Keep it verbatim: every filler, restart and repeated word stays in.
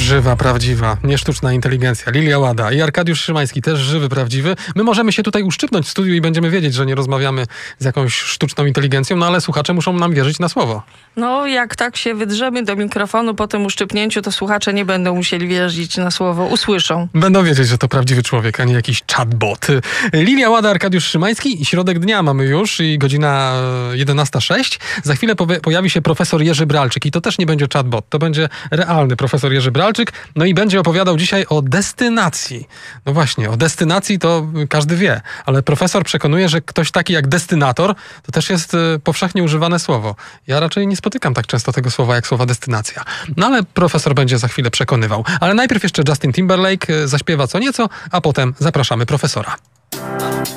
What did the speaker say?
Żywa, prawdziwa, nie sztuczna inteligencja. Lilia Łada i Arkadiusz Szymański, też żywy, prawdziwy. My możemy się tutaj uszczypnąć w studiu i będziemy wiedzieć, że nie rozmawiamy z jakąś sztuczną inteligencją, no ale słuchacze muszą nam wierzyć na słowo. No, jak tak się wydrzemy do mikrofonu po tym uszczypnięciu, to słuchacze nie będą musieli wierzyć na słowo, usłyszą. Będą wiedzieć, że to prawdziwy człowiek, a nie jakiś chatbot. Lilia Łada, Arkadiusz Szymański i środek dnia mamy już i godzina jedenasta sześć. Za chwilę powie- pojawi się profesor Jerzy Bralczyk i to też nie będzie chatbot, to będzie realny profesor Jerzy Bralczyk, no i będzie opowiadał dzisiaj o destynacji. No właśnie, o destynacji to każdy wie, ale profesor przekonuje, że ktoś taki jak destynator to też jest powszechnie używane słowo. Ja raczej nie spotykam tak często tego słowa jak słowa destynacja. No ale profesor będzie za chwilę przekonywał. Ale najpierw jeszcze Justin Timberlake zaśpiewa co nieco, a potem zapraszamy profesora.